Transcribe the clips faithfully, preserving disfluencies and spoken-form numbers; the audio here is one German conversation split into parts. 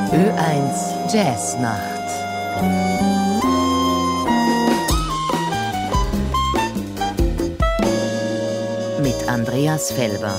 Ö eins Jazznacht. Mit Andreas Felber.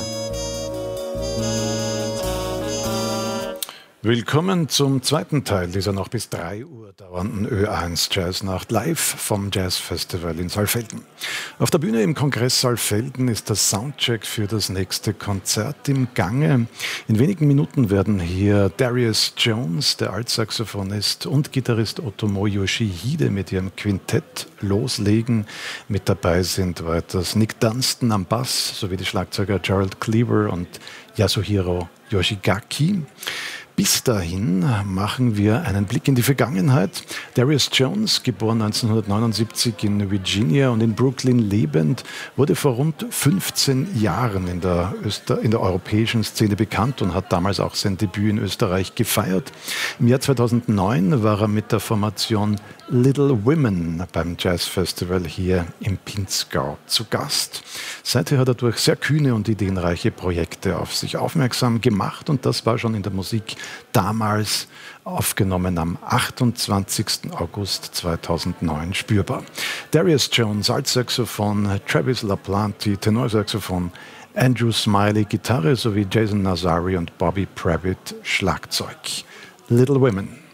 Willkommen zum zweiten Teil dieser noch bis drei Uhr dauernden Ö eins Jazznacht live vom Jazzfestival in Saalfelden. Auf der Bühne im Kongress Saalfelden ist der Soundcheck für das nächste Konzert im Gange. In wenigen Minuten werden hier Darius Jones, der Altsaxophonist, und Gitarrist Otomo Yoshihide mit ihrem Quintett loslegen. Mit dabei sind weiters Nick Dunstan am Bass sowie die Schlagzeuger Gerald Cleaver und Yasuhiro Yoshigaki. Bis dahin machen wir einen Blick in die Vergangenheit. Darius Jones, geboren neunzehnhundertneunundsiebzig in Virginia und in Brooklyn lebend, wurde vor rund fünfzehn Jahren in der, Öster- in der europäischen Szene bekannt und hat damals auch sein Debüt in Österreich gefeiert. Im Jahr zweitausendneun war er mit der Formation Little Women beim Jazzfestival hier im Pinzgau zu Gast. Seither hat er durch sehr kühne und ideenreiche Projekte auf sich aufmerksam gemacht und das war schon in der Musik damals aufgenommen am achtundzwanzigsten August zweitausendneun spürbar. Darius Jones, Altsaxophon, Travis LaPlante, Tenorsaxophon, Andrew Smiley, Gitarre sowie Jason Nazari und Bobby Pravitt, Schlagzeug. Little Women.